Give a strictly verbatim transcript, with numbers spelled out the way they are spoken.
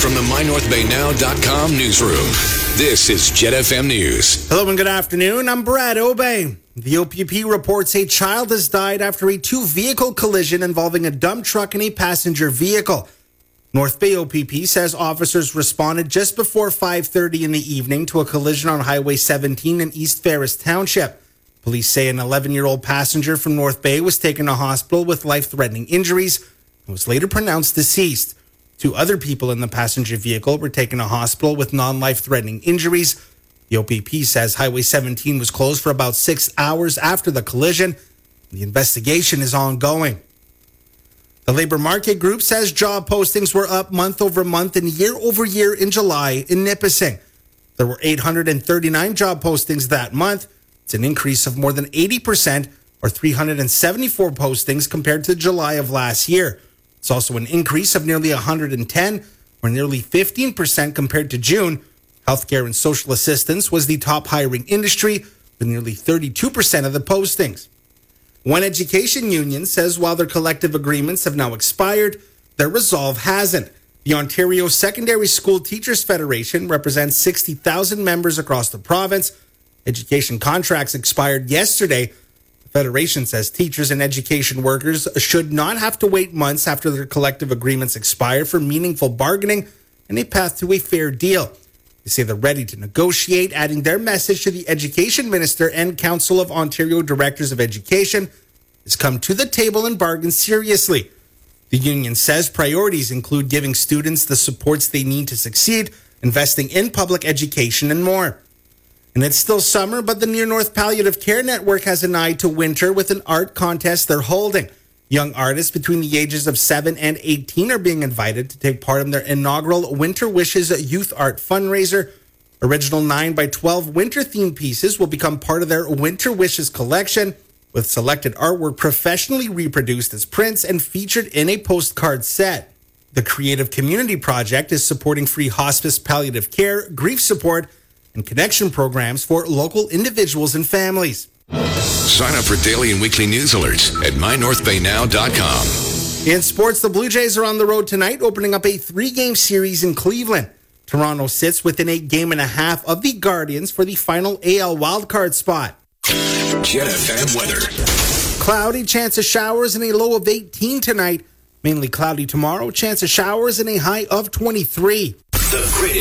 from the my north bay now dot com newsroom. This is Jet F M News. Hello and good afternoon. I'm Brad Obey. The O P P reports a child has died after a two-vehicle collision involving a dump truck and a passenger vehicle. North Bay O P P says officers responded just before five thirty in the evening to a collision on Highway seventeen in East Ferris Township. Police say an eleven-year-old passenger from North Bay was taken to hospital with life-threatening injuries and was later pronounced deceased. Two other people in the passenger vehicle were taken to hospital with non-life-threatening injuries. The O P P says Highway seventeen was closed for about six hours after the collision. The investigation is ongoing. The Labor Market Group says job postings were up month over month and year over year in July in Nipissing. There were eight hundred thirty-nine job postings that month. It's an increase of more than eighty percent or three hundred seventy-four postings compared to July of last year. It's also an increase of nearly one hundred ten or nearly fifteen percent compared to June. Healthcare and social assistance was the top hiring industry with nearly thirty-two percent of the postings. One education union says while their collective agreements have now expired, their resolve hasn't. The Ontario Secondary School Teachers Federation represents sixty thousand members across the province. Education contracts expired yesterday. The Federation says teachers and education workers should not have to wait months after their collective agreements expire for meaningful bargaining and a path to a fair deal. They say they're ready to negotiate, adding their message to the Education Minister and Council of Ontario Directors of Education has come to the table and bargain seriously. The union says priorities include giving students the supports they need to succeed, investing in public education, and more. And it's still summer, but the Near North Palliative Care Network has an eye to winter with an art contest they're holding. Young artists between the ages of seven and eighteen are being invited to take part in their inaugural Winter Wishes Youth Art fundraiser. Original nine by twelve winter-themed pieces will become part of their Winter Wishes collection, with selected artwork professionally reproduced as prints and featured in a postcard set. The Creative Community Project is supporting free hospice palliative care, grief support, and connection programs for local individuals and families. Sign up for daily and weekly news alerts at my north bay now dot com. In sports, the Blue Jays are on the road tonight, opening up a three-game series in Cleveland. Toronto sits within a game and a half of the Guardians for the final A L wildcard spot. Jet F M weather. Cloudy, chance of showers and a low of eighteen tonight. Mainly cloudy tomorrow, chance of showers and a high of twenty-three. The greatest